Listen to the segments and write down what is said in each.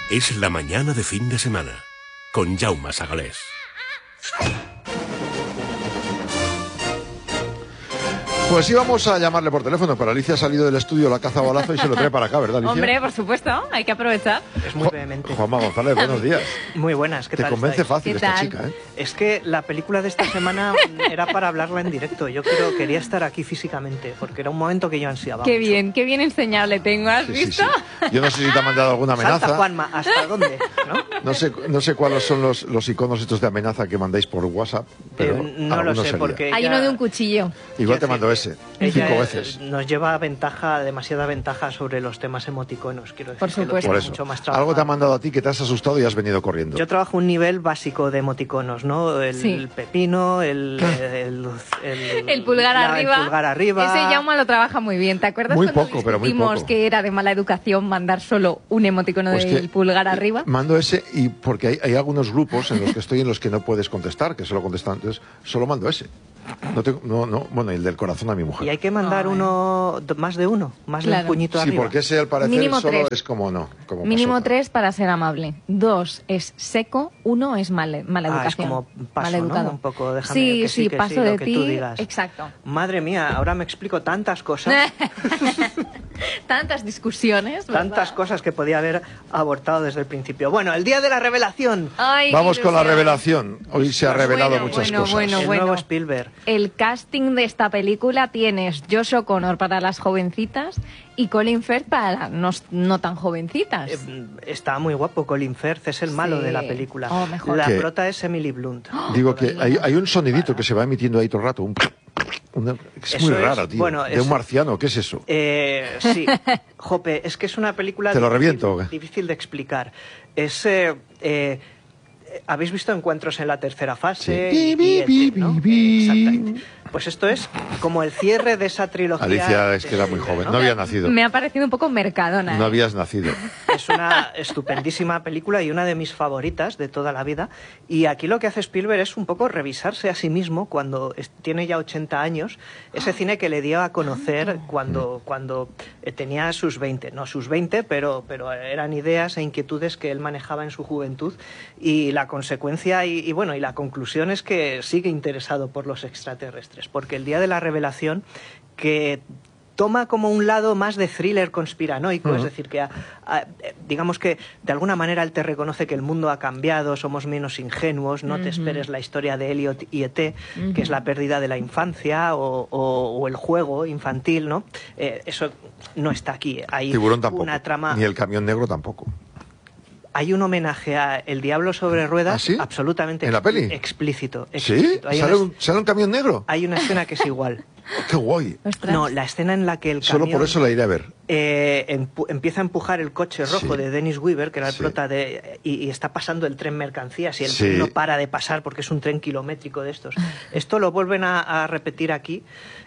Es la mañana de fin de semana, con Jaume Sagalés. Pues íbamos a llamarle por teléfono, pero Alicia ha salido del estudio, la caza balazo y se lo trae para acá, ¿verdad, Alicia? Hombre, por supuesto, hay que aprovechar. Es muy vehemente. Juanma González, buenos días. Muy buenas, ¿qué tal? Te convence estáis? fácil ¿Qué esta tal? chica, ¿eh? Es que la película de esta semana era para hablarla en directo. Yo quería estar aquí físicamente, porque era un momento que yo ansiaba Qué mucho. bien enseñado le tengo, ¿has Sí, sí, visto? sí. Yo no sé si te ha mandado alguna amenaza. Salta, Juanma, ¿hasta dónde? ¿No? No sé cuáles son los iconos estos de amenaza que mandáis por WhatsApp, pero No lo alguno sé, sería. porque Hay ella- uno de un cuchillo. Igual Quiero te mando decir, ese, 5 ella, veces. Nos lleva demasiada ventaja sobre los temas emoticonos. Quiero decir, Por que lo supuesto. tiene Por eso. mucho más Algo te ha trabajado. mandado a ti que te has asustado y has venido corriendo. Yo trabajo un nivel básico de emoticonos, ¿no? El Sí. pepino, el pulgar arriba. El pulgar arriba. Ese Jaume lo trabaja muy bien. ¿Te acuerdas Muy cuando poco, pero muy discutimos poco. que era de mala educación mandar solo un emoticono Pues del que pulgar arriba? Mando ese y porque hay algunos grupos en los que estoy en los que no puedes contestar, que solo contestan, entonces solo mando ese. Bueno, y el del corazón a mi mujer. Y hay que mandar más de uno, más de Claro. un puñito Sí, arriba. porque ese al parecer Mínimo solo 3. es como no. Como Mínimo pasota. 3 para ser amable. 2 es seco. 1 es mala educación. Es como paso, maleducado. ¿no? Un poco, déjame sí, que sí, que paso sí, de lo que ti. tú digas. Exacto. Madre mía, ahora me explico tantas cosas, Tantas discusiones, ¿verdad? tantas cosas que podía haber abortado desde el principio. Bueno, el día de la revelación. Ay, Vamos qué con la ilusión. revelación. Hoy se ha revelado Bueno, muchas bueno, cosas. bueno. El nuevo Spielberg. El casting de esta película tienes Josh O'Connor para las jovencitas y Colin Firth para las no tan jovencitas. Está muy guapo, Colin Firth es el malo Sí. de la película. Oh, mejor. La ¿Qué? prota es Emily Blunt. Digo que hay un sonidito que se va emitiendo ahí todo el rato. Es Eso muy es, raro, tío. bueno, de es- un marciano, ¿qué es eso? Sí, Jope, es que es una película ¿Te lo reviento o qué? difícil de explicar. ¿Habéis visto Encuentros en la tercera fase? Sí. Bi, bi, ¿no? bi, bi. Exactamente. Pues esto es como el cierre de esa trilogía. Alicia es de que era muy Spielberg, joven, no había nacido. Me ha parecido un poco Mercadona. No ¿eh? habías nacido. Es una estupendísima película y una de mis favoritas de toda la vida. Y aquí lo que hace Spielberg es un poco revisarse a sí mismo cuando tiene ya 80 años. Ese cine que le dio a conocer cuando tenía sus 20. No sus 20, pero eran ideas e inquietudes que él manejaba en su juventud. Y la consecuencia y la conclusión es que sigue interesado por los extraterrestres. Porque el día de la revelación, que toma como un lado más de thriller conspiranoico, es decir, que digamos que de alguna manera él te reconoce que el mundo ha cambiado, somos menos ingenuos, no te esperes la historia de Elliot y E.T., que es la pérdida de la infancia o el juego infantil, ¿no? Eso no está aquí. Hay Tiburón tampoco. una trama... Ni el camión negro tampoco. Hay un homenaje a El Diablo sobre ruedas ¿Ah, sí? absolutamente ¿En la peli? explícito. ¿Sí? Hay ¿Sale un camión negro? hay una escena que es igual. ¡Qué guay! Ostras. No, la escena en la que el Solo camión por eso la iré a ver. empieza a empujar el coche rojo Sí. de Dennis Weaver, que era el Sí. prota y está pasando el tren mercancías y el Sí. tren no para de pasar porque es un tren kilométrico de estos. Esto lo vuelven a repetir aquí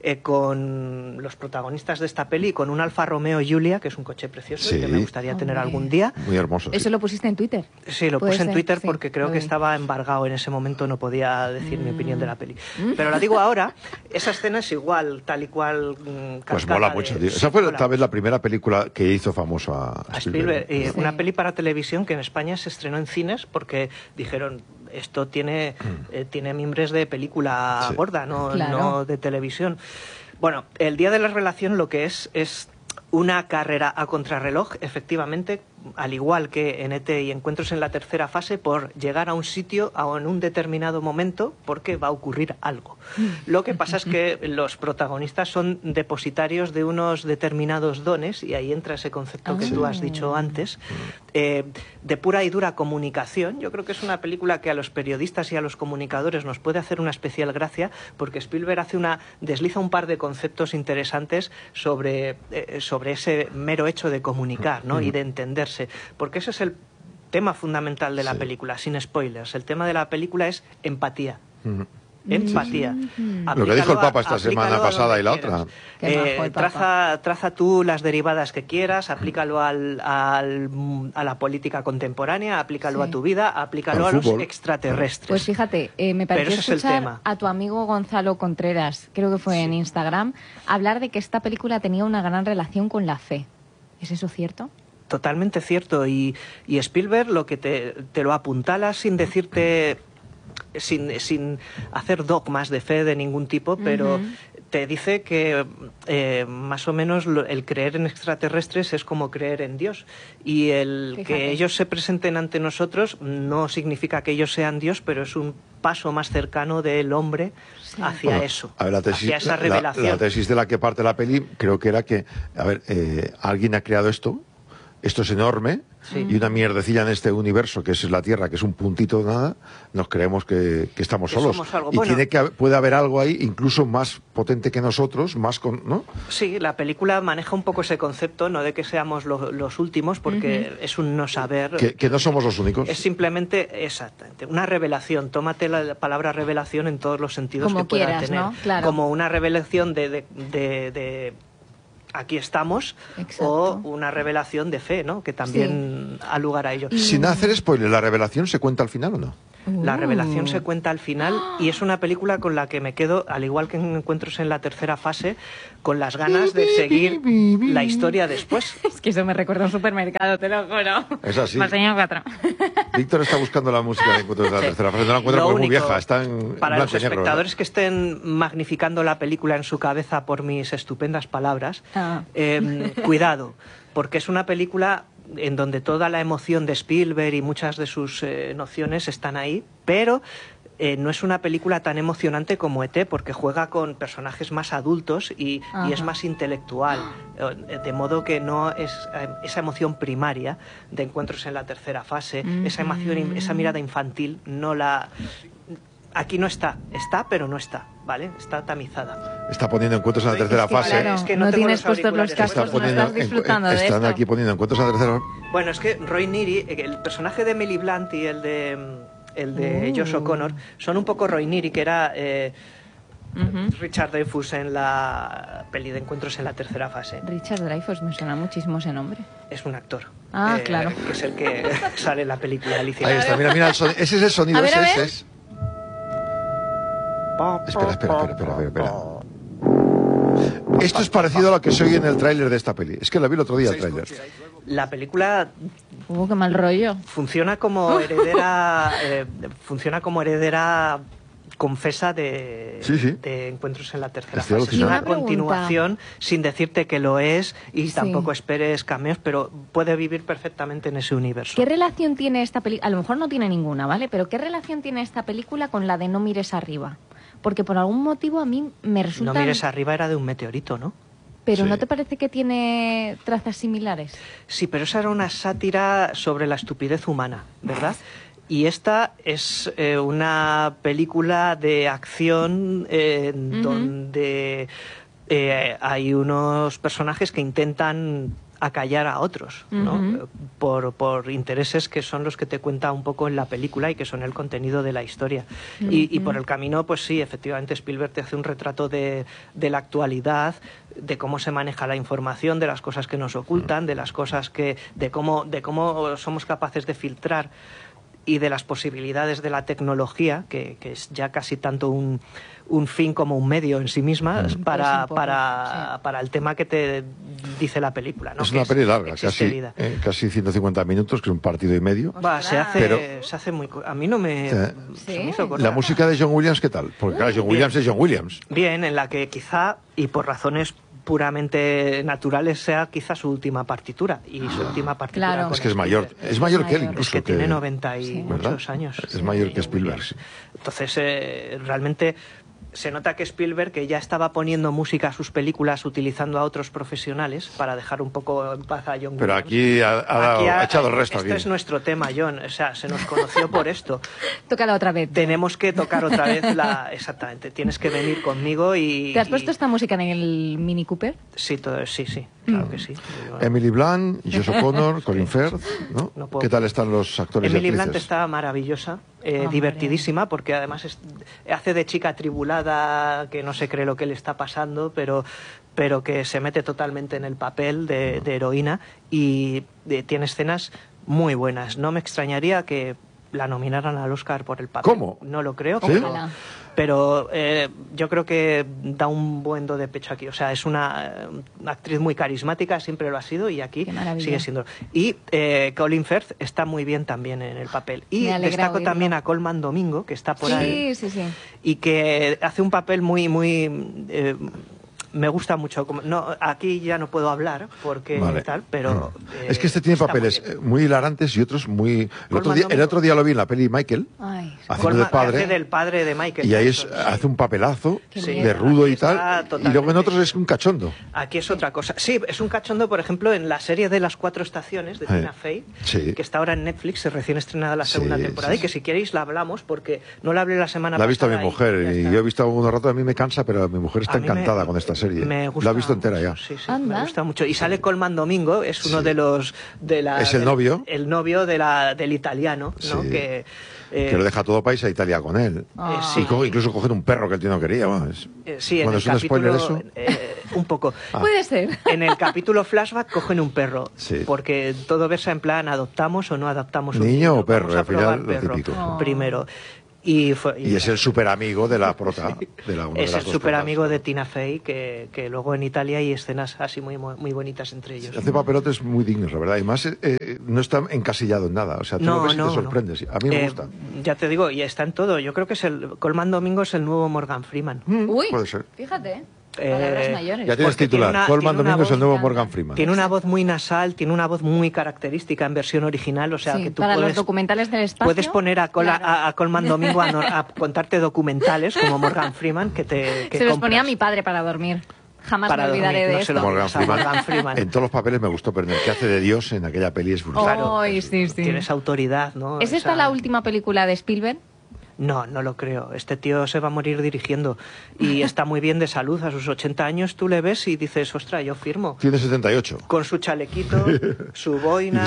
con los protagonistas de esta peli, con un Alfa Romeo Giulia, que es un coche precioso y que Sí. me gustaría tener Hombre. algún día. Muy hermoso. sí. Eso lo pusiste en Twitter. Sí, lo Puede puse en ser, Twitter sí, porque creo lo que vi. estaba embargado en ese momento, no podía decir mi opinión de la peli. Pero la digo ahora, esa escena es igual, tal y cual. Pues cascada mola de- mucho, tío. sí, Esa fue mola tal vez mucho. la primera película que hizo famoso a A Spielberg. Spielberg. Sí. Una peli para televisión que en España se estrenó en cines porque dijeron esto tiene mimbres de película Sí. gorda, no, Claro. no de televisión. Bueno, el Día de la Revelación lo que es una carrera a contrarreloj, efectivamente, al igual que en ET y Encuentros en la tercera fase, por llegar a un sitio en un determinado momento porque va a ocurrir algo. Lo que pasa es que los protagonistas son depositarios de unos determinados dones, y ahí entra ese concepto que tú has dicho antes, de pura y dura comunicación. Yo creo que es una película que a los periodistas y a los comunicadores nos puede hacer una especial gracia, porque Spielberg desliza un par de conceptos interesantes sobre ese mero hecho de comunicar, ¿no? Y de entenderse, porque ese es el tema fundamental de la Sí. película, sin spoilers. El tema de la película es empatía. Ujú. Empatía. Lo que dijo el Papa esta Aplícalo semana a pasada donde y la quieras. otra. Qué majo el Papa. Traza tú las derivadas que quieras, aplícalo a la política contemporánea, aplícalo Sí. a tu vida, aplícalo Al a los fútbol. extraterrestres. Pues fíjate, me Pero pareció ese es el escuchar tema. a tu amigo Gonzalo Contreras, creo que fue en Instagram, hablar de que esta película tenía una gran relación con la fe. ¿Es eso cierto? Totalmente cierto. Y Spielberg lo que te lo apuntala sin decirte, sin hacer dogmas de fe de ningún tipo, pero te dice que más o menos el creer en extraterrestres es como creer en Dios. Y que ellos se presenten ante nosotros no significa que ellos sean Dios, pero es un paso más cercano del hombre hacia eso, a ver, hacia esa revelación. La tesis de la que parte la peli creo que era que, a ver, alguien ha creado esto es enorme, y una mierdecilla en este universo que es la Tierra, que es un puntito de nada, nos creemos que estamos solos. Y bueno, puede haber algo ahí incluso más potente que nosotros, ¿no? Sí, la película maneja un poco ese concepto, no de que seamos los últimos, porque es un no saber. Que no somos los únicos. Es simplemente, exactamente, una revelación. Tómate la palabra revelación en todos los sentidos como que pueda quieras, tener. ¿no? Claro. Como una revelación de aquí estamos, o una revelación de fe, ¿no? Que también ha lugar a ello. Sin hacer spoiler, ¿la revelación se cuenta al final o no? La revelación se cuenta al final y es una película con la que me quedo, al igual que en Encuentros en la tercera fase, con las ganas de seguir la historia después. Es que eso me recuerda a un supermercado, te lo juro. Es así. Más año 4. Víctor está buscando la música de Encuentros en la tercera fase. No la encuentra porque es muy vieja. Está en para los blanco y negro, espectadores ¿no? que estén magnificando la película en su cabeza por mis estupendas palabras, cuidado, porque es una película en donde toda la emoción de Spielberg y muchas de sus nociones están ahí, pero no es una película tan emocionante como E.T. porque juega con personajes más adultos y es más intelectual, de modo que no es esa emoción primaria de Encuentros en la tercera fase, esa mirada infantil, aquí no está, pero no está, ¿vale? Está tamizada. Está poniendo Encuentros en la tercera fase. Claro, Es que no tengo tienes puestos los cascos, no estás disfrutando de esto. Están aquí poniendo Encuentros en la tercera. Bueno, es que Roy Neary, el personaje de Emily Blunt y el de Josh O'Connor, son un poco Roy Neary, que era Richard Dreyfuss en la peli de Encuentros en la tercera fase. Richard Dreyfuss, me suena muchísimo ese nombre. Es un actor. Claro. Que es el que sale en la película Alicia. Ahí está, mira, ese es el sonido, A ver, a ver. ese es. Espera. Esto es parecido a lo que se oye en el tráiler de esta peli. Es que la vi el otro día, el tráiler. La película Qué mal rollo. funciona como heredera confesa de Encuentros en la tercera fase. Es una continuación sin decirte que lo es y tampoco esperes cameos, pero puede vivir perfectamente en ese universo. ¿Qué relación tiene esta película? A lo mejor no tiene ninguna, ¿vale? Pero ¿qué relación tiene esta película con la de No mires arriba? Porque por algún motivo a mí me resulta... No mires arriba era de un meteorito, ¿no? ¿Pero no te parece que tiene trazas similares? Sí, pero esa era una sátira sobre la estupidez humana, ¿verdad? Y esta es una película de acción donde hay unos personajes que intentan acallar a otros, ¿no? Por intereses que son los que te cuenta un poco en la película y que son el contenido de la historia. Y por el camino, pues sí, efectivamente Spielberg te hace un retrato de la actualidad, de cómo se maneja la información, de las cosas que nos ocultan, de las cosas de cómo somos capaces de filtrar y de las posibilidades de la tecnología, que es ya casi tanto un fin como un medio en sí misma para el tema que te dice la película, ¿no? Es una peli larga, casi 150 minutos, que es un partido y medio. Se hace muy... A mí no me... Se me hizo corta. ¿La música de John Williams qué tal? Porque claro, John Williams es John Williams. Bien, en la que quizá, y por razones puramente naturales, sea quizá su última partitura. Y su última partitura... Claro. Es que es mayor que él incluso. Es que tiene 90 y muchos años. Es mayor que Spielberg. Entonces, realmente... Se nota que Spielberg, que ya estaba poniendo música a sus películas utilizando a otros profesionales para dejar un poco en paz a John Williams. Pero aquí ha echado el resto. Este es nuestro tema, John. O sea, se nos conoció por esto. Tócala otra vez. Tenemos que tocar otra vez Exactamente. Tienes que venir conmigo y... ¿Te has puesto esta música en el Mini Cooper? Sí, sí. Claro que sí. Emily Blunt, Josh O'Connor, Colin Firth, ¿no? ¿Qué tal están los actores y Emily actrices? Blunt está maravillosa, divertidísima, porque además hace de chica atribulada, que no se cree lo que le está pasando, pero que se mete totalmente en el papel de heroína y tiene escenas muy buenas. No me extrañaría que la nominaran al Oscar por el papel. ¿Cómo? No lo creo, ¿Sí? pero... pero yo creo que da un buen do de pecho aquí. O sea, es una actriz muy carismática, siempre lo ha sido y aquí sigue siendo. Y Colin Firth está muy bien también en el papel. Y destaco también a Colman Domingo, que está por ahí. Sí. Y que hace un papel muy me gusta mucho. No, aquí ya no puedo hablar porque tal, pero... es que este tiene papeles muy hilarantes y otros muy... El otro día lo vi en la peli Michael, haciendo de padre. Hace del padre de Michael. Y ahí hace un papelazo de rudo y tal. Y luego en otros es un cachondo. Aquí es otra cosa. Sí, es un cachondo, por ejemplo, en la serie de las 4 estaciones de Tina Fey, que está ahora en Netflix, recién estrenada la segunda temporada, y que si queréis la hablamos, porque no la hablé la semana pasada. La ha visto mi mujer, y yo he visto algunos ratos, a mí me cansa, pero mi mujer está encantada con esta serie. Me gusta, la ha visto entera ya. Sí, me gusta mucho. Y sale Colman Domingo, es uno de los... es el novio. El novio del italiano, ¿no? Que lo deja todo para irse a Italia con él. Incluso coger un perro que el tío no quería. Sí, bueno, en el es un spoiler eso. Un poco. Puede ser. En el capítulo flashback cogen un perro, porque todo versa en plan adoptamos o no adoptamos un niño o perro, al final lo típico. Primero. Y es el super amigo de la prota. Es el super amigo de Tina Fey, que luego en Italia hay escenas así muy bonitas entre ellos. Hace papelotes muy dignos, la verdad. Además, no está encasillado en nada. O sea, tú lo ves y te sorprendes. A mí me gusta. Ya te digo, y está en todo. Yo creo que Colman Domingo es el nuevo Morgan Freeman. Uy, puede ser. Fíjate. Palabras mayores. Ya tienes titular. Colman Domingo es el nuevo Morgan Freeman. Tiene una voz muy nasal, tiene una voz muy característica en versión original, o sea que tú para los documentales del espacio. Puedes poner a Colman Domingo a contarte documentales como Morgan Freeman que se los ponía a mi padre para dormir. Jamás me olvidaré de esto. Morgan Freeman. En todos los papeles me gustó, pero el que hace de Dios en aquella peli es brutal. Tienes autoridad, ¿no? ¿Es esta la última película de Spielberg? No lo creo. Este tío se va a morir dirigiendo y está muy bien de salud. A sus 80 años tú le ves y dices, ostras, yo firmo. Tiene 78. Con su chalequito, su boina,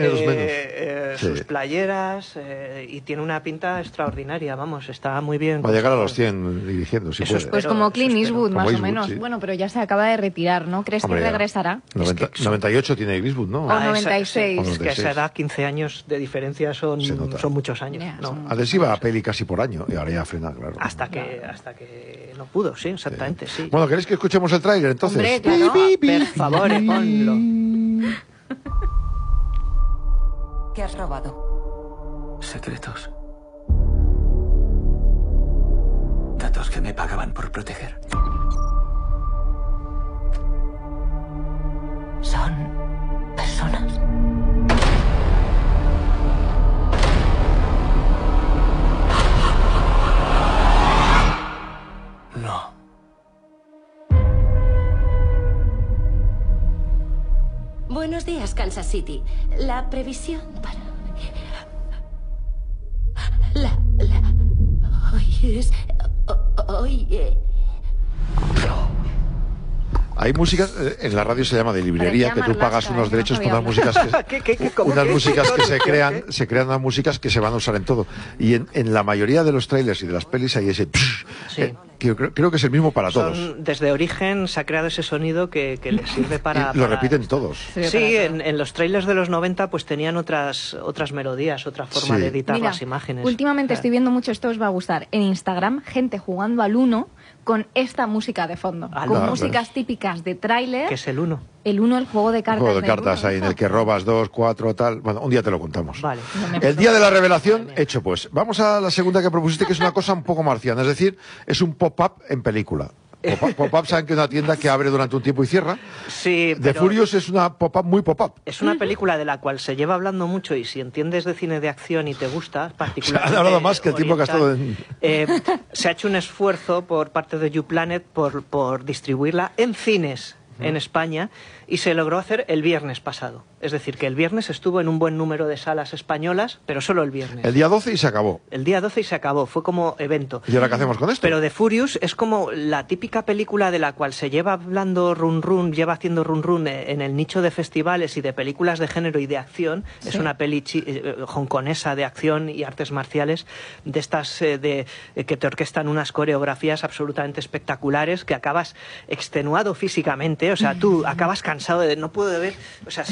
sus playeras y tiene una pinta extraordinaria, vamos, está muy bien. Va a llegar a los 100 dirigiendo, si puede. Pues como Clint Eastwood, más o menos. Sí. Bueno, pero ya se acaba de retirar, ¿no? ¿Crees que regresará? 98 tiene Eastwood, ¿no? O 96. Es que a esa edad 15 años de diferencia son muchos años. Antes iba a peli casi por año y ahora ya frena, claro. Hasta que no pudo, sí, exactamente, sí. Bueno, ¿queréis que escuchemos el tráiler entonces? Hombre, claro. Por favor, ponlo. ¿Qué has robado? Secretos. Datos que me pagaban por proteger. ¿Son personas? No. Buenos días, Kansas City. La previsión para... Hay música, en la radio se llama de librería, que tú pagas unos derechos por unas músicas que se crean unas músicas que se van a usar en todo. Y en la mayoría de los trailers y de las pelis hay ese... que creo que es el mismo para todos. Desde origen se ha creado ese sonido que les sirve para... Lo repiten todos. Sí, en los trailers de los 90 pues tenían otras melodías, otra forma de editar las imágenes. Últimamente estoy viendo mucho, esto os va a gustar, en Instagram, gente jugando al Uno con esta música de fondo, con músicas típicas de tráiler. ¿Qué es el Uno? El Uno, el juego de cartas. El juego de cartas ahí, en el que robas 2, 4, tal. Bueno, un día te lo contamos. Vale. El día de la revelación, hecho pues. Vamos a la segunda que propusiste, que es una cosa un poco marciana. Es decir, es un pop-up en película. Pop-up, saben que es una tienda que abre durante un tiempo y cierra. Sí, The Furious es una pop-up muy pop-up. Es una película de la cual se lleva hablando mucho y si entiendes de cine de acción y te gusta, particularmente... Se han hablado más que el tiempo que ha estado en... se ha hecho un esfuerzo por parte de YouPlanet por distribuirla en cines en España y se logró hacer el viernes pasado. Es decir, que el viernes estuvo en un buen número de salas españolas, pero solo el viernes. El día 12 y se acabó. El día 12 y se acabó, fue como evento. ¿Y ahora qué hacemos con esto? Pero The Furious es como la típica película de la cual se lleva hablando lleva haciendo run en el nicho de festivales y de películas de género y de acción. Sí. Es una peli hongkonesa de acción y artes marciales, de estas que te orquestan unas coreografías absolutamente espectaculares, que acabas extenuado físicamente, o sea, tú acabas cansado de no puedo ver, o sea, si a mí me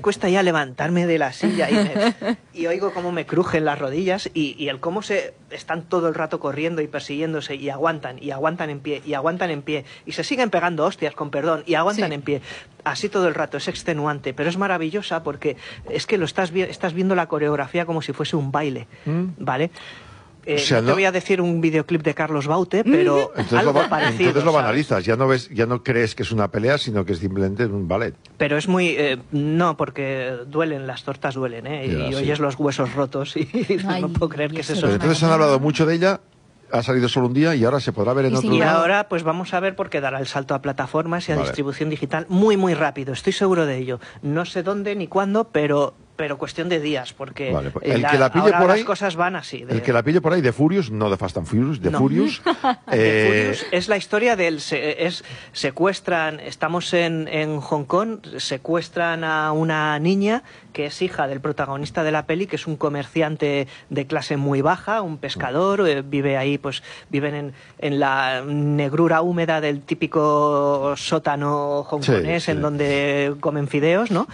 cuesta ya levantarme de la silla y oigo cómo me crujen las rodillas y el cómo están todo el rato corriendo y persiguiéndose y aguantan en pie y aguantan en pie y se siguen pegando hostias, con perdón, y aguantan en pie. Así todo el rato, es extenuante, pero es maravillosa porque es que estás viendo la coreografía como si fuese un baile, ¿vale? O sea, no te voy a decir un videoclip de Carlos Baute, pero algo parecido. Entonces lo ¿sabes? banalizas, ya no crees que es una pelea, sino que es simplemente un ballet. Pero es muy... no, porque duelen, las tortas duelen, ¿eh? Ya, y sí. oyes los huesos rotos y Ay, no puedo creer que es eso. Pero entonces han hablado mucho de ella, ha salido solo un día y ahora se podrá ver en otro Y lado. ahora pues vamos a ver por qué dará el salto a plataformas y a Vale. distribución digital muy, muy rápido. Estoy seguro de ello. No sé dónde ni cuándo, pero cuestión de días, porque Vale, pues el que la pille ahora por ahí, las cosas van así. El que la pille por ahí de Furious, no de Fast and Furious, de No. Furious. De Furious es la historia del... secuestran, estamos en Hong Kong, secuestran a una niña que es hija del protagonista de la peli, que es un comerciante de clase muy baja, un pescador, vive ahí, pues viven en la negrura húmeda del típico sótano hongkonés, Sí. en donde comen fideos, ¿no?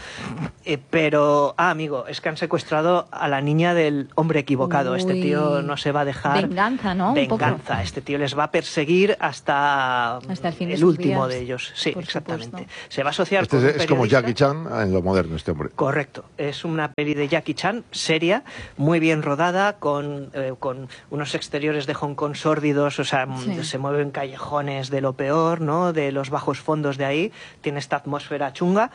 Pero, amigo, es que han secuestrado a la niña del hombre equivocado. Este Uy. tío no se va a dejar... Venganza, ¿no? Un poco. Venganza. Este tío les va a perseguir hasta el fin de el sus último días, de ellos. Sí, por exactamente. supuesto. Se va a asociar Este con un es como periodista. Jackie Chan en lo moderno, este hombre. Correcto. Es una peli de Jackie Chan, seria, muy bien rodada, con unos exteriores de Hong Kong sórdidos, o sea, Sí. se mueven callejones de lo peor, ¿no? De los bajos fondos de ahí. Tiene esta atmósfera chunga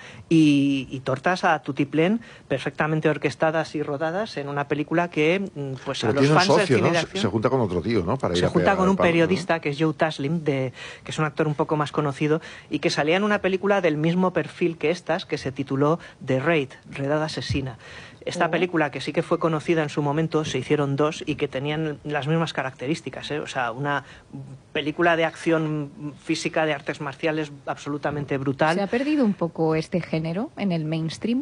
y tortas a tutiplén perfectamente orquestadas y rodadas en una película que, pues, Pero a los tiene un fans del socio, cine ¿no? de Se acción... junta con otro tío, ¿no? Para ir Se a junta pegar con al un palo, ¿no? periodista que es Joe Taslim, que es un actor un poco más conocido y que salía en una película del mismo perfil que estas, que se tituló The Raid, Redada Asesina. Esta película, que sí que fue conocida en su momento, se hicieron dos y que tenían las mismas características, ¿eh? O sea, una película de acción física, de artes marciales absolutamente brutal. ¿Se ha perdido un poco este género en el mainstream?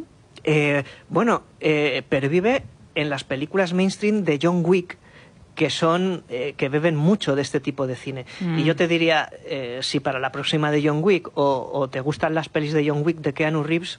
Pervive en las películas mainstream de John Wick, que son que beben mucho de este tipo de cine. Y yo te diría, si para la próxima de John Wick o te gustan las pelis de John Wick de Keanu Reeves,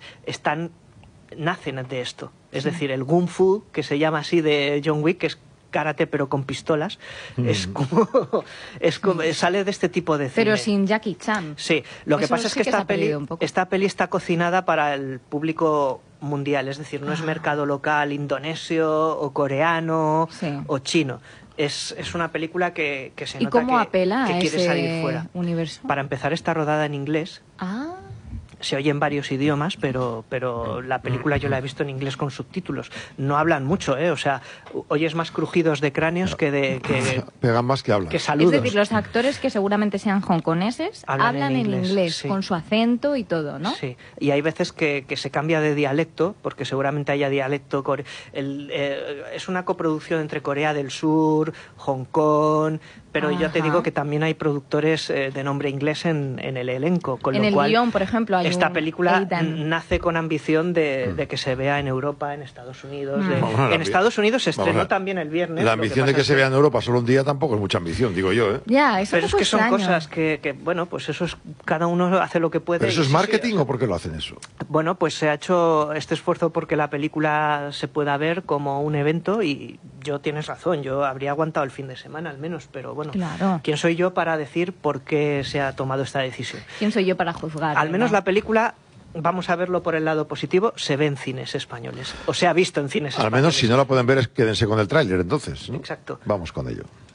nacen de esto. Es decir, el Kung Fu, que se llama así de John Wick, que es karate pero con pistolas, es como sale de este tipo de cine. Pero sin Jackie Chan. Sí, lo que Eso pasa es sí que que se ha perdido un poco. esta peli está cocinada para el público mundial, es decir, no es mercado local indonesio o coreano Sí. o chino. Es una película que se ¿Y nota cómo apela que a quiere ese salir fuera. universo? Para empezar, está rodada en inglés. Ah, Se oye en varios idiomas, pero la película yo la he visto en inglés con subtítulos. No hablan mucho, ¿eh? O sea, oyes más crujidos de cráneos que Pegan más que hablan. que saludos. es decir, los actores que seguramente sean hongkoneses hablan en inglés sí. con su acento y todo, ¿no? Sí, y hay veces que se cambia de dialecto, porque seguramente haya dialecto... es una coproducción entre Corea del Sur, Hong Kong... Pero ya te Ajá. digo que también hay productores de nombre inglés en el elenco, con En lo el cual guión, por ejemplo, hay esta un película Aidan. nace con ambición de que se vea en Europa, en Estados Unidos. Vamos, En Estados Unidos se vamos, estrenó también el viernes. La lo que ambición de pasa que es se vea en Europa solo un día tampoco es mucha ambición, digo yo, ¿eh? Ya, eso Pero es que son extraño. cosas que, bueno, pues eso es... Cada uno hace lo que puede. ¿Pero eso y es sí, marketing sí, o por qué lo hacen eso? Bueno, pues se ha hecho este esfuerzo porque la película se pueda ver como un evento y tienes razón, yo habría aguantado el fin de semana al menos, pero bueno, Claro. ¿quién soy yo para decir por qué se ha tomado esta decisión? ¿Quién soy yo para juzgar? Al menos ¿no? la película, vamos a verlo por el lado positivo, se ve en cines españoles, o se ha visto en cines Al españoles. menos si no la pueden ver, quédense con el tráiler entonces, ¿no? Exacto. Vamos con ello.